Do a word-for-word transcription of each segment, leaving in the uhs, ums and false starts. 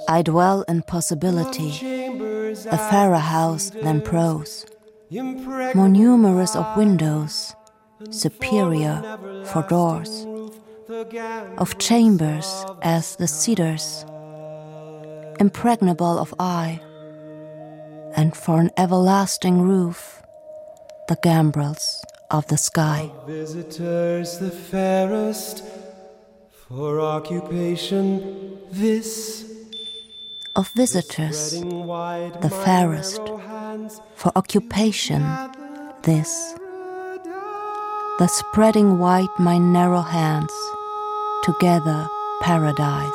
I dwell in possibility, a fairer house than prose, more numerous of windows, superior for doors, of chambers as the cedars, impregnable of eye, and for an everlasting roof, the gambrels of the sky. Of visitors the fairest, for occupation this. Of visitors the fairest, for occupation this. The spreading wide my narrow hands, together paradise.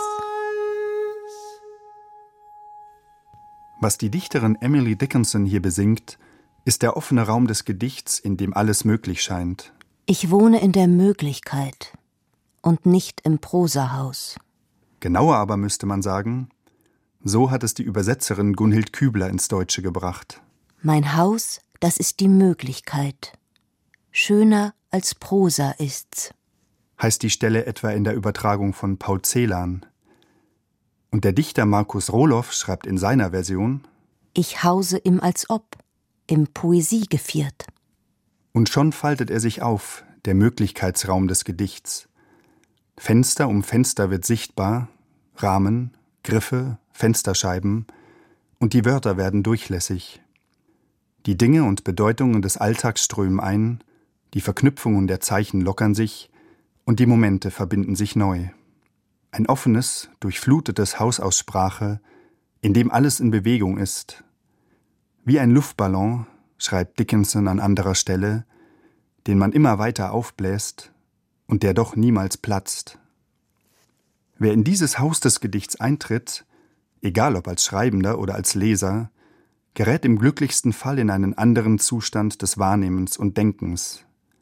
Was die Dichterin Emily Dickinson hier besingt, ist der offene Raum des Gedichts, in dem alles möglich scheint. Ich wohne in der Möglichkeit und nicht im Prosahaus. Genauer aber müsste man sagen, so hat es die Übersetzerin Gunhild Kübler ins Deutsche gebracht. Mein Haus, das ist die Möglichkeit. Schöner als Prosa ist's. Heißt die Stelle etwa in der Übertragung von Paul Celan. Und der Dichter Markus Rohloff schreibt in seiner Version: Ich hause im als ob, im Poesie geviert. Und schon faltet er sich auf, der Möglichkeitsraum des Gedichts. Fenster um Fenster wird sichtbar, Rahmen, Griffe, Fensterscheiben, und die Wörter werden durchlässig. Die Dinge und Bedeutungen des Alltags strömen ein, die Verknüpfungen der Zeichen lockern sich und die Momente verbinden sich neu. Ein offenes, durchflutetes Haus aus Sprache, in dem alles in Bewegung ist. Wie ein Luftballon, schreibt Dickinson an anderer Stelle, den man immer weiter aufbläst und der doch niemals platzt. Wer in dieses Haus des Gedichts eintritt, egal ob als Schreibender oder als Leser, gerät im glücklichsten Fall in einen anderen Zustand des Wahrnehmens und Denkens.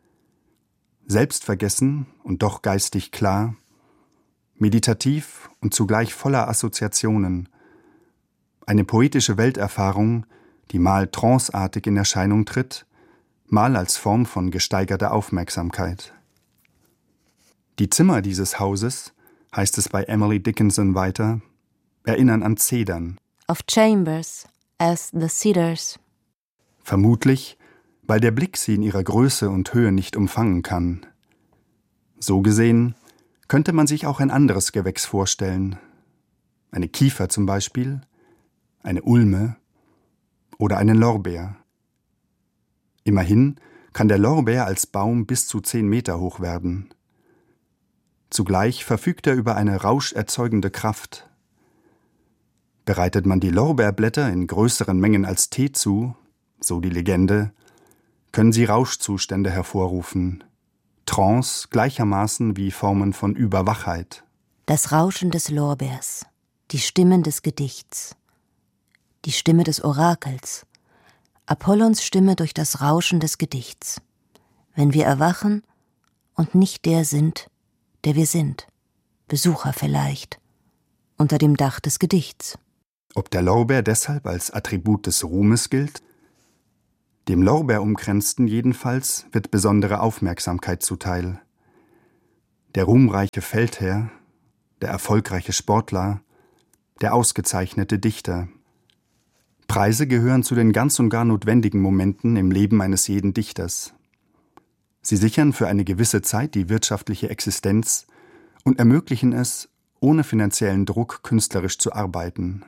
Selbstvergessen und doch geistig klar, meditativ und zugleich voller Assoziationen. Eine poetische Welterfahrung, die mal tranceartig in Erscheinung tritt, mal als Form von gesteigerter Aufmerksamkeit. Die Zimmer dieses Hauses, heißt es bei Emily Dickinson weiter, erinnern an Zedern. Of chambers as the cedars. Vermutlich, weil der Blick sie in ihrer Größe und Höhe nicht umfangen kann. So gesehen könnte man sich auch ein anderes Gewächs vorstellen. Eine Kiefer zum Beispiel, eine Ulme oder einen Lorbeer. Immerhin kann der Lorbeer als Baum bis zu zehn Meter hoch werden. Zugleich verfügt er über eine rauscherzeugende Kraft. Bereitet man die Lorbeerblätter in größeren Mengen als Tee zu, so die Legende, können sie Rauschzustände hervorrufen, Trance gleichermaßen wie Formen von Überwachheit. Das Rauschen des Lorbeers, die Stimmen des Gedichts, die Stimme des Orakels, Apollons Stimme durch das Rauschen des Gedichts, wenn wir erwachen und nicht der sind, der wir sind, Besucher vielleicht, unter dem Dach des Gedichts. Ob der Lorbeer deshalb als Attribut des Ruhmes gilt? Dem Lorbeerumkränzten jedenfalls wird besondere Aufmerksamkeit zuteil. Der ruhmreiche Feldherr, der erfolgreiche Sportler, der ausgezeichnete Dichter. Preise gehören zu den ganz und gar notwendigen Momenten im Leben eines jeden Dichters. Sie sichern für eine gewisse Zeit die wirtschaftliche Existenz und ermöglichen es, ohne finanziellen Druck künstlerisch zu arbeiten.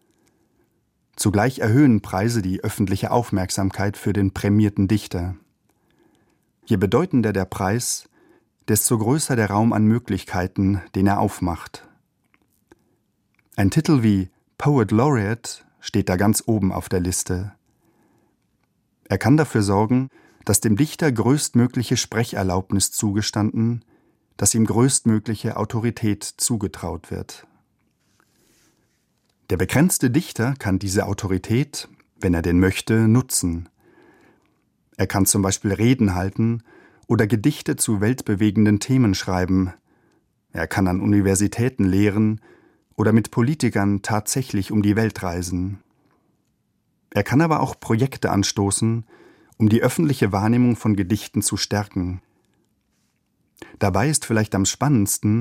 Zugleich erhöhen Preise die öffentliche Aufmerksamkeit für den prämierten Dichter. Je bedeutender der Preis, desto größer der Raum an Möglichkeiten, den er aufmacht. Ein Titel wie Poet Laureate steht da ganz oben auf der Liste. Er kann dafür sorgen, dass dem Dichter größtmögliche Sprecherlaubnis zugestanden, dass ihm größtmögliche Autorität zugetraut wird. Der begrenzte Dichter kann diese Autorität, wenn er denn möchte, nutzen. Er kann zum Beispiel Reden halten oder Gedichte zu weltbewegenden Themen schreiben. Er kann an Universitäten lehren oder mit Politikern tatsächlich um die Welt reisen. Er kann aber auch Projekte anstoßen, um die öffentliche Wahrnehmung von Gedichten zu stärken. Dabei ist vielleicht am spannendsten,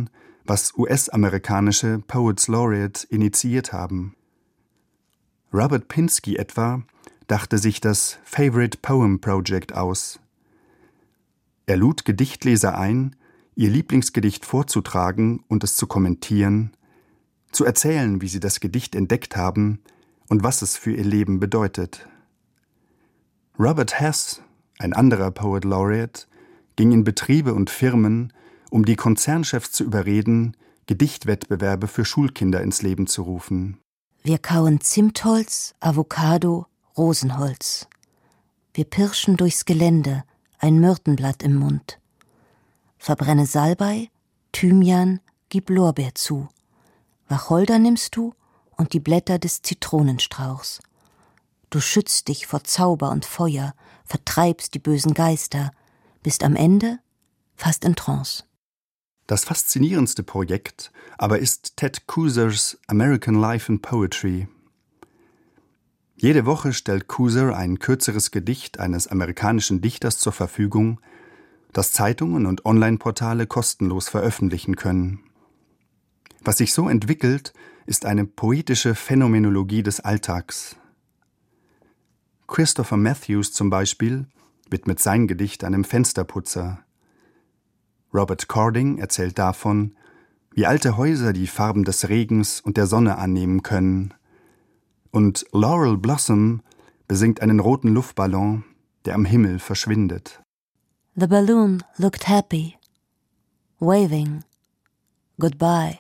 was U S-amerikanische Poets Laureate initiiert haben. Robert Pinsky etwa dachte sich das Favorite Poem Project aus. Er lud Gedichtleser ein, ihr Lieblingsgedicht vorzutragen und es zu kommentieren, zu erzählen, wie sie das Gedicht entdeckt haben und was es für ihr Leben bedeutet. Robert Hess, ein anderer Poet Laureate, ging in Betriebe und Firmen, um die Konzernchefs zu überreden, Gedichtwettbewerbe für Schulkinder ins Leben zu rufen. Wir kauen Zimtholz, Avocado, Rosenholz. Wir pirschen durchs Gelände, ein Myrtenblatt im Mund. Verbrenne Salbei, Thymian, gib Lorbeer zu. Wacholder nimmst du und die Blätter des Zitronenstrauchs. Du schützt dich vor Zauber und Feuer, vertreibst die bösen Geister, bist am Ende fast in Trance. Das faszinierendste Projekt aber ist Ted Koosers American Life in Poetry. Jede Woche stellt Kooser ein kürzeres Gedicht eines amerikanischen Dichters zur Verfügung, das Zeitungen und Online-Portale kostenlos veröffentlichen können. Was sich so entwickelt, ist eine poetische Phänomenologie des Alltags. Christopher Matthews zum Beispiel widmet sein Gedicht einem Fensterputzer. Robert Cording erzählt davon, wie alte Häuser die Farben des Regens und der Sonne annehmen können. Und Laurel Blossom besingt einen roten Luftballon, der am Himmel verschwindet. The balloon looked happy, waving, goodbye.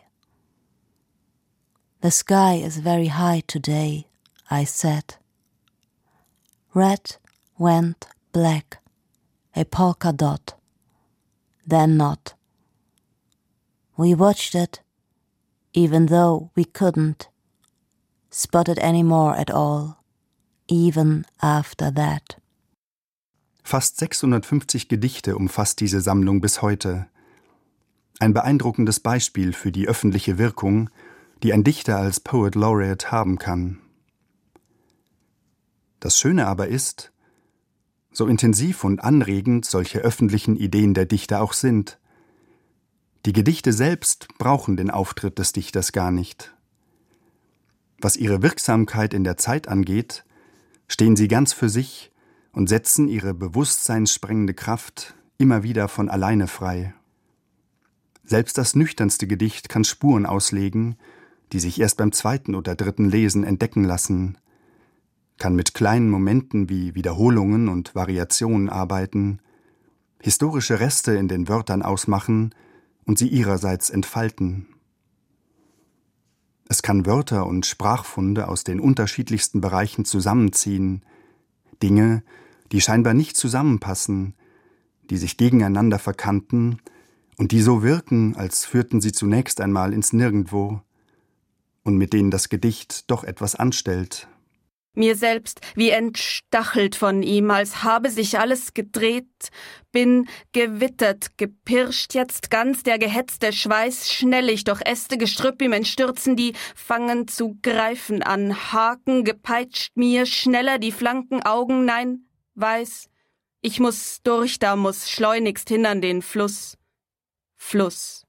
The sky is very high today, I said. Red went black, a polka dot, then not. We watched it, even though we couldn't spot it anymore at all, even after that. Fast sechshundertfünfzig Gedichte umfasst diese Sammlung bis heute. Ein beeindruckendes Beispiel für die öffentliche Wirkung, die ein Dichter als Poet Laureate haben kann. Das Schöne aber ist, so intensiv und anregend solche öffentlichen Ideen der Dichter auch sind, die Gedichte selbst brauchen den Auftritt des Dichters gar nicht. Was ihre Wirksamkeit in der Zeit angeht, stehen sie ganz für sich und setzen ihre bewusstseinssprengende Kraft immer wieder von alleine frei. Selbst das nüchternste Gedicht kann Spuren auslegen, die sich erst beim zweiten oder dritten Lesen entdecken lassen, kann mit kleinen Momenten wie Wiederholungen und Variationen arbeiten, historische Reste in den Wörtern ausmachen und sie ihrerseits entfalten. Es kann Wörter und Sprachfunde aus den unterschiedlichsten Bereichen zusammenziehen, Dinge, die scheinbar nicht zusammenpassen, die sich gegeneinander verkannten und die so wirken, als führten sie zunächst einmal ins Nirgendwo und mit denen das Gedicht doch etwas anstellt. Mir selbst wie entstachelt von ihm, als habe sich alles gedreht, bin gewittert, gepirscht, jetzt ganz der gehetzte Schweiß, schnellig durch Äste Gestrüpp ihm entstürzen, die fangen zu greifen an, Haken gepeitscht mir, schneller die Flanken, Augen, nein, weiß, ich muss durch, da muss schleunigst hin an den Fluss, Fluss.